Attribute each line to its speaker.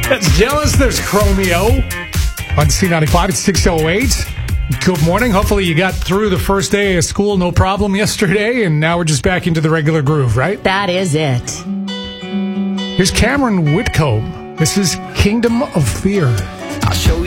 Speaker 1: That's Jealous. There's Chromeo on C95. It's 6:08. Good morning. Hopefully you got through the first day of school no problem yesterday, and now we're just back into the regular groove, right?
Speaker 2: That is it.
Speaker 1: Here's Cameron Whitcomb. This is Kingdom of Fear.
Speaker 3: I'll show you.